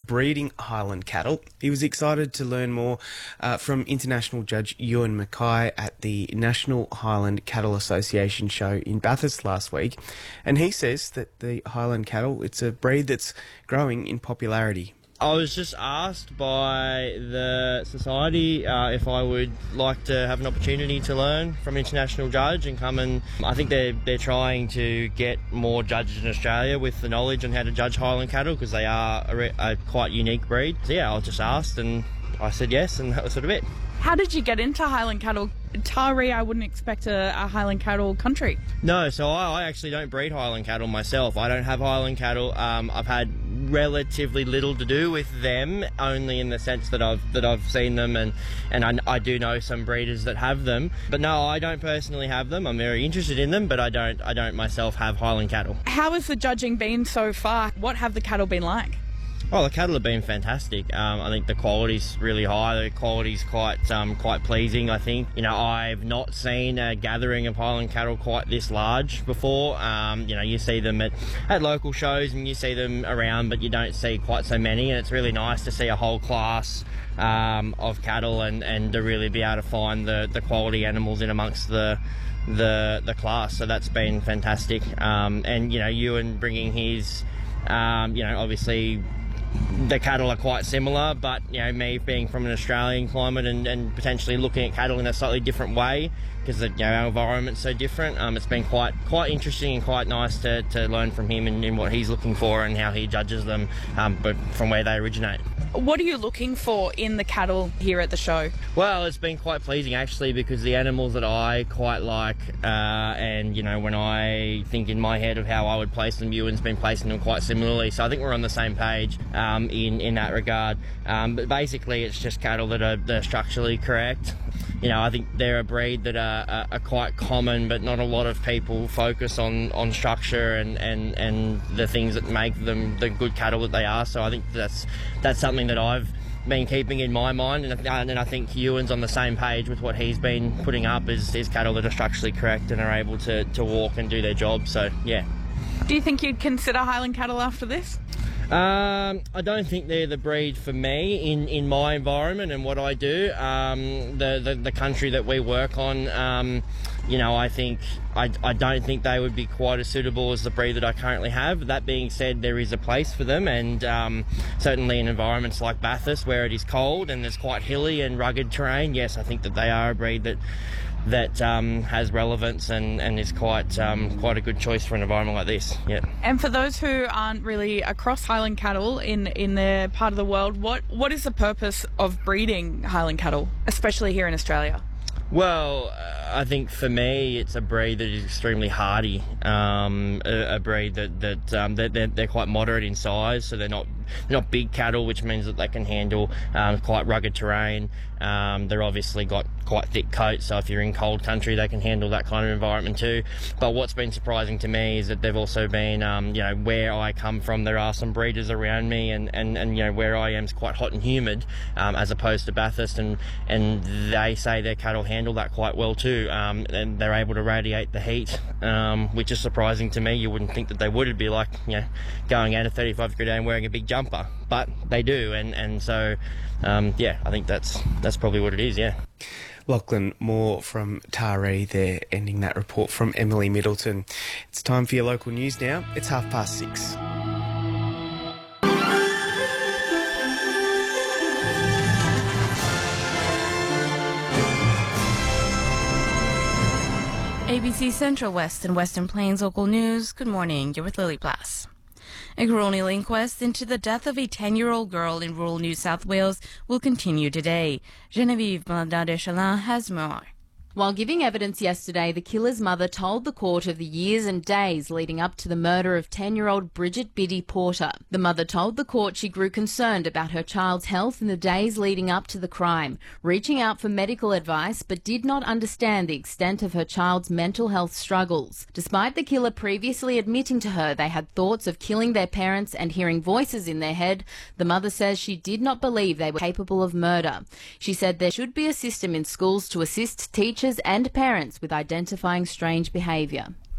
breeding Highland cattle. He was excited to learn more from International Judge Ewan Mackay at the National Highland Cattle Association show in Bathurst last week, and he says that the Highland cattle, it's a breed that's growing in popularity. I was just asked by the society if I would like to have an opportunity to learn from an international judge and come and... I think they're trying to get more judges in Australia with the knowledge on how to judge Highland cattle, because they are a quite unique breed. So yeah, I was just asked and I said yes, and that was sort of it. How did you get into Highland cattle? Taree, I wouldn't expect a Highland cattle country. No, so I actually don't breed Highland cattle myself. I don't have Highland cattle. I've had relatively little to do with them, only in the sense that I've seen them, and I do know some breeders that have them. But no, I don't personally have them. I'm very interested in them, but I don't myself have Highland cattle. How has the judging been so far? What have the cattle been like? Oh, the cattle have been fantastic. I think the quality's really high. The quality's quite pleasing, I think. You know, I've not seen a gathering of Highland cattle quite this large before. You know, you see them at local shows and you see them around, but you don't see quite so many. And it's really nice to see a whole class of cattle and to really be able to find the quality animals in amongst the class. So that's been fantastic. And, you know, Ewan bringing his, you know, obviously the cattle are quite similar, but you know, me being from an Australian climate and potentially looking at cattle in a slightly different way, because you know, our environment's so different. It's been quite interesting and quite nice to learn from him and what he's looking for and how he judges them, but from where they originate. What are you looking for in the cattle here at the show? Well, it's been quite pleasing actually, because the animals that I quite like, and you know, when I think in my head of how I would place them, Ewan's been placing them quite similarly. So I think we're on the same page in that regard. But basically, it's just cattle that are structurally correct. You know, I think they're a breed that are quite common, but not a lot of people focus on structure and the things that make them the good cattle that they are. So I think that's something that I've been keeping in my mind, and I think Ewan's on the same page with what he's been putting up is cattle that are structurally correct and are able to walk and do their job. So yeah. Do you think you'd consider Highland cattle after this? I don't think they're the breed for me in my environment and what I do. The country that we work on, you know, I don't think they would be quite as suitable as the breed that I currently have. That being said, there is a place for them, and certainly in environments like Bathurst where it is cold and there's quite hilly and rugged terrain, yes, I think that they are a breed that has relevance and is quite a good choice for an environment like this. Yeah. And for those who aren't really across Highland cattle in their part of the world, what is the purpose of breeding Highland cattle, especially here in Australia? Well, I think for me, it's a breed that is extremely hardy. A breed that they're quite moderate in size, so they're not big cattle, which means that they can handle quite rugged terrain. They're obviously got quite thick coats, so if you're in cold country, they can handle that kind of environment too. But what's been surprising to me is that they've also been, you know, where I come from, there are some breeders around me, and you know, where I am is quite hot and humid, as opposed to Bathurst, and they say their cattle handle that quite well too, and they're able to radiate the heat, which is surprising to me. You wouldn't think that they would. It'd be like, you know, going out a 35-degree day and wearing a big jumper, but they do, and so yeah, I think that's probably what it is. Yeah. Lachlan Moore from Taree there, ending that report from Emily Middleton. It's time for your local news now. It's 6:30. ABC Central West and Western Plains local news. Good morning. You're with Lily Blass. A coronial inquest into the death of a 10-year-old girl in rural New South Wales will continue today. Genevieve Blandin-Deschalin has more. While giving evidence yesterday, the killer's mother told the court of the years and days leading up to the murder of 10-year-old Bridget Biddy Porter. The mother told the court she grew concerned about her child's health in the days leading up to the crime, reaching out for medical advice but did not understand the extent of her child's mental health struggles. Despite the killer previously admitting to her they had thoughts of killing their parents and hearing voices in their head, the mother says she did not believe they were capable of murder. She said there should be a system in schools to assist teachers and parents with identifying strange behaviour.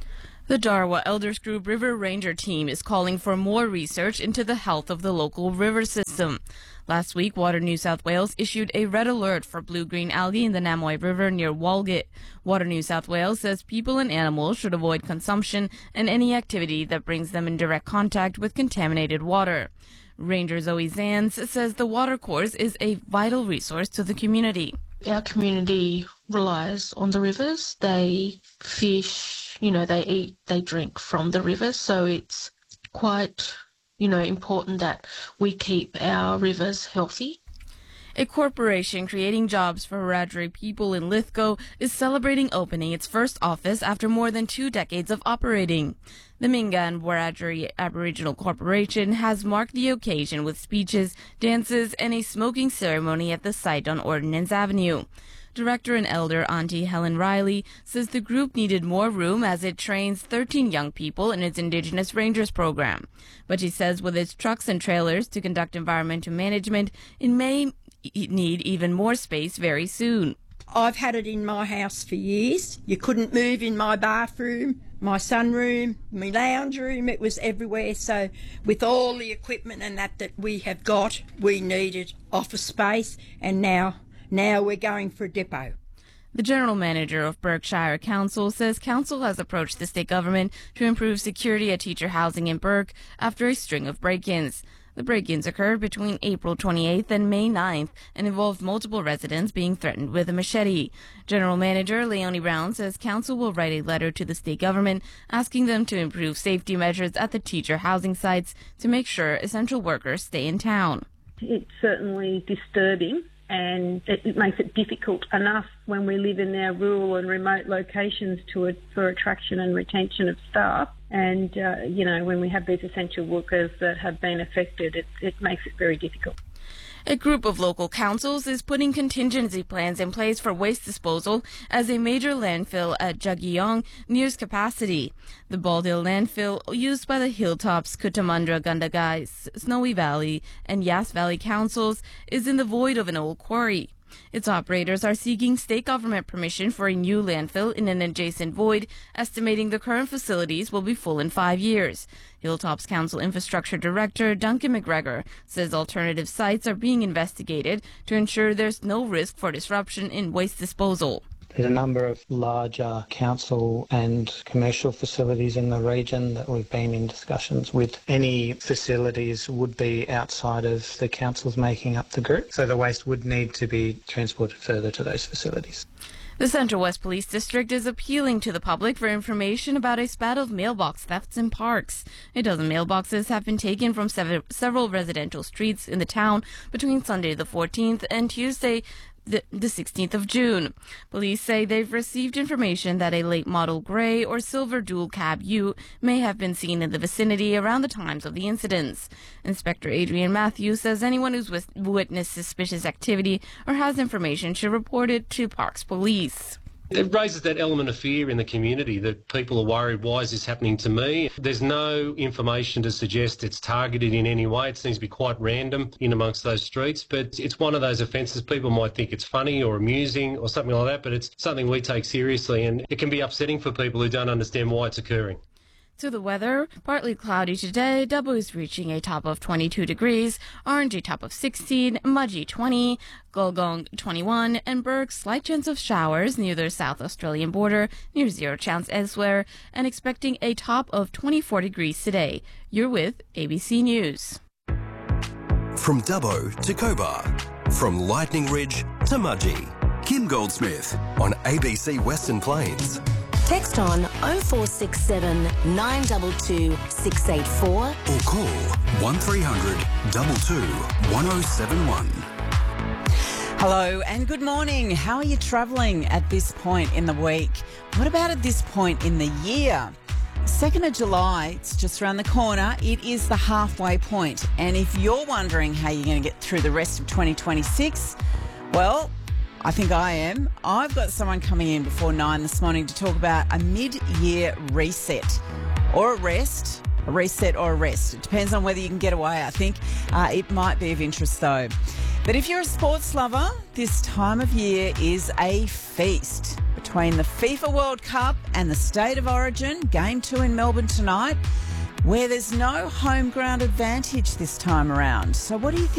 The Darwa Elders Group River Ranger team is calling for more research into the health of the local river system. Last week, Water New South Wales issued a red alert for blue-green algae in the Namoi River near Walgett. Water New South Wales says people and animals should avoid consumption and any activity that brings them in direct contact with contaminated water. Ranger Zoe Zanz says the watercourse is a vital resource to the community. Our community relies on the rivers. They fish, they eat, they drink from the rivers. So it's quite, important that we keep our rivers healthy. A corporation creating jobs for Wiradjuri people in Lithgow is celebrating opening its first office after more than 2 decades of operating. The Minga and Wiradjuri Aboriginal Corporation has marked the occasion with speeches, dances, and a smoking ceremony at the site on Ordnance Avenue. Director and elder Auntie Helen Riley says the group needed more room as it trains 13 young people in its Indigenous Rangers program. But she says with its trucks and trailers to conduct environmental management, it may need even more space very soon. I've had it in my house for years. You couldn't move in my bathroom, my sunroom, my lounge room. It was everywhere. So with all the equipment and that we have got, we needed office space, and now we're going for a depot. The general manager of Berkshire Council says council has approached the state government to improve security at teacher housing in Burke after a string of break-ins. The break-ins occurred between April 28th and May 9th and involved multiple residents being threatened with a machete. General Manager Leonie Brown says council will write a letter to the state government asking them to improve safety measures at the teacher housing sites to make sure essential workers stay in town. It's certainly disturbing, and it makes it difficult enough when we live in our rural and remote locations for attraction and retention of staff. And, when we have these essential workers that have been affected, it makes it very difficult. A group of local councils is putting contingency plans in place for waste disposal as a major landfill at Juggiong nears capacity. The Bald Hill landfill, used by the Hilltops, Cootamundra, Gundagai, Snowy Valley, and Yass Valley councils, is in the void of an old quarry. Its operators are seeking state government permission for a new landfill in an adjacent void, estimating the current facilities will be full in 5 years. Hilltops Council Infrastructure Director Duncan McGregor says alternative sites are being investigated to ensure there's no risk for disruption in waste disposal. There's a number of larger council and commercial facilities in the region that we've been in discussions with. Any facilities would be outside of the councils making up the group, so the waste would need to be transported further to those facilities. The Central West Police District is appealing to the public for information about a spat of mailbox thefts in parks. A dozen mailboxes have been taken from several residential streets in the town between Sunday the 14th and Tuesday the 16th of June. Police say they've received information that a late model grey or silver dual cab ute may have been seen in the vicinity around the times of the incidents. Inspector Adrian Matthews says anyone who's witnessed suspicious activity or has information should report it to Parks Police. It raises that element of fear in the community that people are worried, why is this happening to me? There's no information to suggest it's targeted in any way. It seems to be quite random in amongst those streets, but it's one of those offences. People might think it's funny or amusing or something like that, but it's something we take seriously, and it can be upsetting for people who don't understand why it's occurring. To the weather, partly cloudy today, Dubbo is reaching a top of 22 degrees, Orange a top of 16, Mudgee 20, Gulgong 21, and Burke slight chance of showers near the South Australian border, near zero chance elsewhere, and expecting a top of 24 degrees today. You're with ABC News. From Dubbo to Cobar, from Lightning Ridge to Mudgee, Kim Goldsmith on ABC Western Plains. Text on 0467 922 684 or call 1300 22 1071. Hello and good morning. How are you travelling at this point in the week? What about at this point in the year? 2nd of July, it's just around the corner. It is the halfway point. And if you're wondering how you're going to get through the rest of 2026, well, I think I am. I've got someone coming in before 9 this morning to talk about a mid-year reset or a rest. A reset or a rest. It depends on whether you can get away, I think. It might be of interest, though. But if you're a sports lover, this time of year is a feast. Between the FIFA World Cup and the State of Origin, Game 2 in Melbourne tonight, where there's no home ground advantage this time around. So what do you think?